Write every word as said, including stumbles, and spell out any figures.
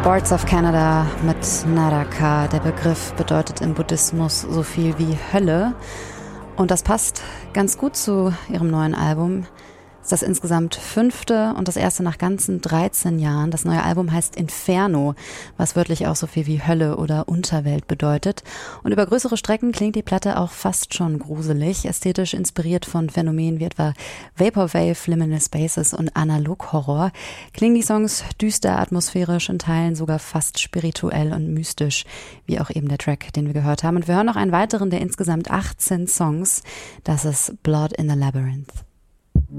Boards of Canada mit Naraka. Der Begriff bedeutet im Buddhismus so viel wie Hölle. Und das passt ganz gut zu ihrem neuen Album. Das ist das insgesamt fünfte und das erste nach ganzen dreizehn Jahren. Das neue Album heißt Inferno, was wörtlich auch so viel wie Hölle oder Unterwelt bedeutet. Und über größere Strecken klingt die Platte auch fast schon gruselig, ästhetisch inspiriert von Phänomenen wie etwa Vaporwave, Liminal Spaces und Analog-Horror. Klingen die Songs düster, atmosphärisch, in Teilen sogar fast spirituell und mystisch, wie auch eben der Track, den wir gehört haben. Und wir hören noch einen weiteren der insgesamt achtzehn Songs. Das ist Blood in the Labyrinth.